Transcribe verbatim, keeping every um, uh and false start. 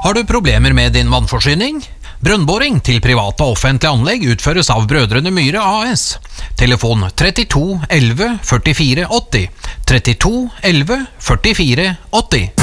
Har du problemer med din vannforsyning? Brønnboring til private og offentlige anlegg utføres av Brødrene Myhre A S. Telefon trettito elleve førtifire åtti. trettito elleve førtifire åtti.